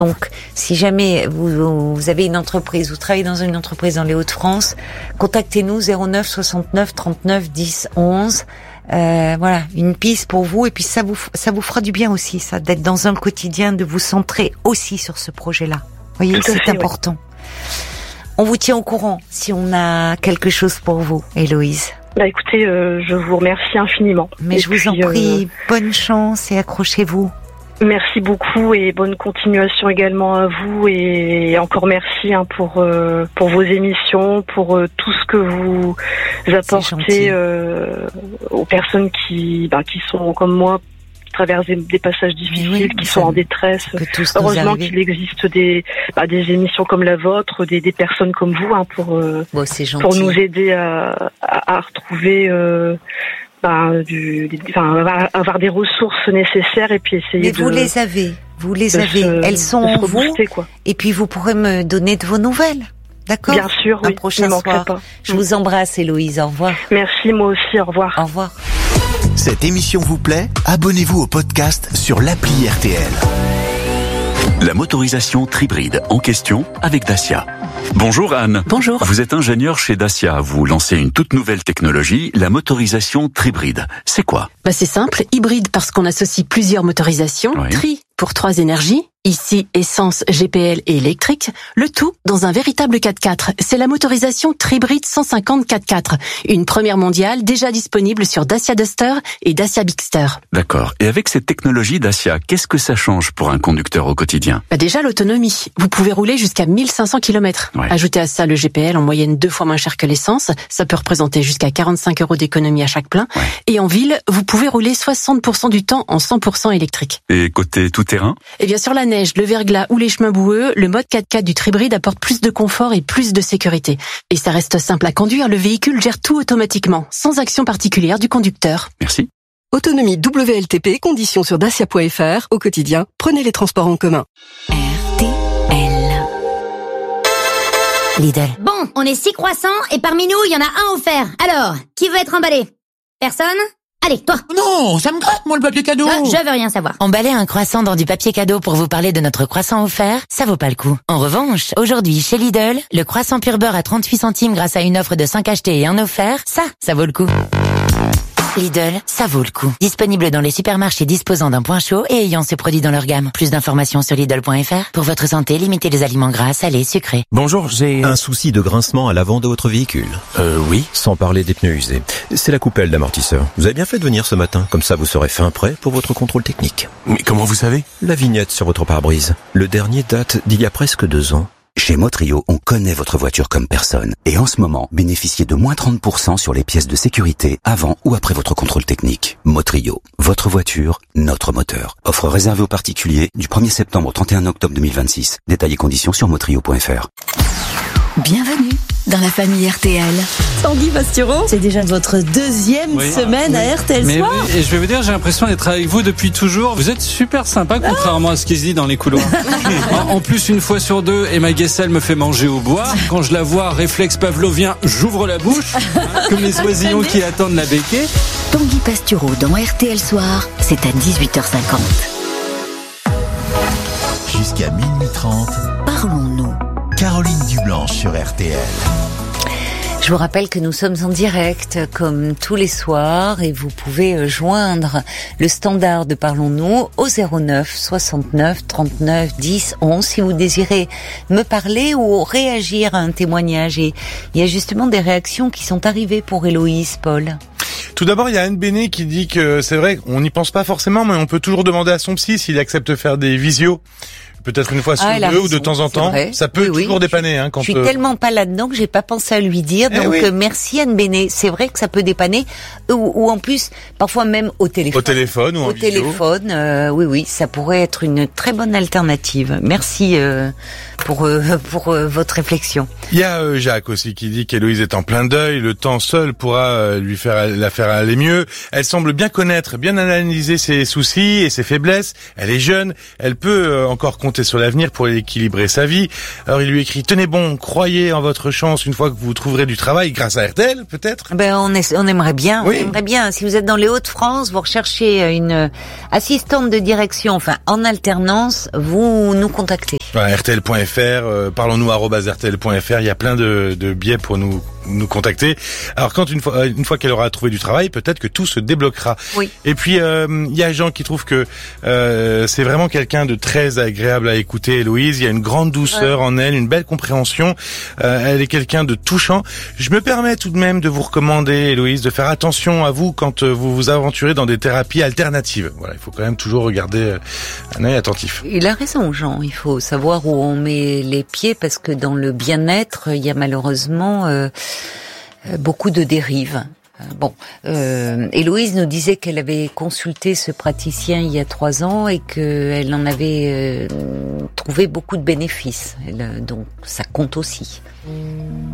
Donc, si jamais vous avez une entreprise, vous travaillez dans une entreprise dans les Hauts-de-France, contactez-nous 09 69 39 10 11. Voilà, une piste pour vous, et puis ça vous fera du bien aussi, ça, d'être dans un quotidien, de vous centrer aussi sur ce projet-là. Vous voyez, c'est important. On vous tient au courant si on a quelque chose pour vous, Héloïse. Écoutez, je vous remercie infiniment. Mais je vous en prie, bonne chance et accrochez-vous. Merci beaucoup et bonne continuation également à vous, et encore merci pour vos émissions, pour tout ce que vous apportez aux personnes qui sont comme moi, qui traversent des passages difficiles, qui sont en détresse. Heureusement qu'il existe des émissions comme la vôtre, des personnes comme vous pour nous aider à retrouver avoir des ressources nécessaires, et puis essayer. Mais vous les avez, elles sont en vous, et puis vous pourrez me donner de vos nouvelles, d'accord? Bien sûr, un prochain soir. Pas. Je vous embrasse, Héloïse, au revoir. Merci, moi aussi, au revoir. Au revoir. Cette émission vous plaît? Abonnez-vous au podcast sur l'appli RTL. La motorisation Tribride en question avec Dacia. Bonjour Anne. Bonjour. Vous êtes ingénieur chez Dacia. Vous lancez une toute nouvelle technologie, la motorisation Tribride. C'est quoi? C'est simple, hybride parce qu'on associe plusieurs motorisations, tri pour 3 énergies, ici essence, GPL et électrique, le tout dans un véritable 4x4. C'est la motorisation Tribride 150 4x4, une première mondiale déjà disponible sur Dacia Duster et Dacia Bigster. D'accord. Et avec cette technologie Dacia, qu'est-ce que ça change pour un conducteur au quotidien? Déjà l'autonomie. Vous pouvez rouler jusqu'à 1500 km. Ajoutez à ça le GPL, en moyenne 2 fois moins cher que l'essence. Ça peut représenter jusqu'à 45 € d'économie à chaque plein. Et en ville, vous pouvez rouler 60% du temps en 100% électrique. Et côté tout-terrain? Eh bien, sur la neige, le verglas ou les chemins boueux, le mode 4x4 du Tribride apporte plus de confort et plus de sécurité. Et ça reste simple à conduire, le véhicule gère tout automatiquement, sans action particulière du conducteur. Merci. Autonomie WLTP, conditions sur dacia.fr. Au quotidien, prenez les transports en commun. RTL. Lidl. Bon, on est 6 croissants et parmi nous, il y en a un offert. Alors, qui veut être emballé? Personne? Allez, toi. Non, ça me gratte, moi, le papier cadeau. Je veux rien savoir. Emballer un croissant dans du papier cadeau pour vous parler de notre croissant offert, ça vaut pas le coup. En revanche, aujourd'hui, chez Lidl, le croissant pur beurre à 38 centimes grâce à une offre de 5 achetés et un offert, ça vaut le coup. Lidl, ça vaut le coup. Disponible dans les supermarchés disposant d'un point chaud et ayant ce produit dans leur gamme. Plus d'informations sur Lidl.fr. Pour votre santé, limitez les aliments gras, salés, sucrés. Bonjour, j'ai un souci de grincement à l'avant de votre véhicule. Oui. Sans parler des pneus usés. C'est la coupelle d'amortisseur. Vous avez bien fait de venir ce matin, comme ça vous serez fin prêt pour votre contrôle technique. Mais comment vous savez? La vignette sur votre pare-brise. Le dernier date d'il y a presque 2 ans. Chez Motrio, on connaît votre voiture comme personne. Et en ce moment, bénéficiez de moins 30% sur les pièces de sécurité avant ou après votre contrôle technique. Motrio, votre voiture, notre moteur. Offre réservée aux particuliers du 1er septembre au 31 octobre 2026. Détails et conditions sur motrio.fr. Bienvenue dans la famille RTL. Tanguy Pastureau, c'est déjà votre 2e semaine à RTL Soir. Oui, et je vais vous dire, j'ai l'impression d'être avec vous depuis toujours. Vous êtes super sympa, contrairement à ce qui se dit dans les couloirs. En plus, une fois sur 2, Emma Guessel me fait manger au bois. Quand je la vois, réflexe pavlovien, j'ouvre la bouche, comme les oisillons qui attendent la béquée. Tanguy Pastureau dans RTL Soir, c'est à 18h50. Jusqu'à minuit 30. Parlons-nous. Caroline Dublanche sur RTL. Je vous rappelle que nous sommes en direct comme tous les soirs et vous pouvez joindre le standard de Parlons-nous au 09 69 39 10 11 si vous désirez me parler ou réagir à un témoignage. Et il y a justement des réactions qui sont arrivées pour Héloïse, Paul. Tout d'abord, il y a Anne Béné qui dit que c'est vrai, on n'y pense pas forcément, mais on peut toujours demander à son psy s'il accepte de faire des visios. Peut-être une fois sur 2 ou de temps en temps. Vrai. Ça peut toujours dépanner. Quand je suis tellement pas là-dedans que j'ai pas pensé à lui dire. Donc merci Anne Béné. C'est vrai que ça peut dépanner. Ou en plus, parfois même au téléphone. Au téléphone ou en vidéo. Téléphone, oui, ça pourrait être une très bonne alternative. Merci pour votre réflexion. Il y a Jacques aussi qui dit qu'Héloïse est en plein deuil. Le temps seul pourra la faire aller mieux. Elle semble bien connaître, bien analyser ses soucis et ses faiblesses. Elle est jeune. Elle peut encore continuer compter sur l'avenir pour équilibrer sa vie. Alors il lui écrit: tenez bon, croyez en votre chance une fois que vous trouverez du travail grâce à RTL, peut-être. Ben on aimerait bien, on aimerait bien. Si vous êtes dans les Hauts-de-France, vous recherchez une assistante de direction, enfin en alternance, vous nous contactez. Voilà, RTL.fr, parlons-nous@RTL.fr. Il y a plein de biais pour nous contacter. Alors quand une fois qu'elle aura trouvé du travail, peut-être que tout se débloquera. Oui. Et puis il y a Jean qui trouve que c'est vraiment quelqu'un de très agréable à écouter, Héloïse. Il y a une grande douceur en elle, une belle compréhension. Elle est quelqu'un de touchant. Je me permets tout de même de vous recommander, Héloïse, de faire attention à vous quand vous vous aventurez dans des thérapies alternatives. Voilà, il faut quand même toujours regarder un œil attentif. Il a raison, Jean. Il faut savoir où on met les pieds parce que dans le bien-être, il y a malheureusement beaucoup de dérives. Héloïse nous disait qu'elle avait consulté ce praticien il y a 3 ans et qu'elle en avait trouvé beaucoup de bénéfices. Donc ça compte aussi.